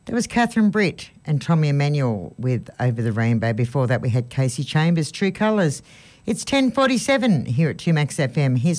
There was Catherine Britt and Tommy Emmanuel with Over the Rainbow. Before that, we had Casey Chambers, True Colours. It's 10:47 here at 2Max FM. Here's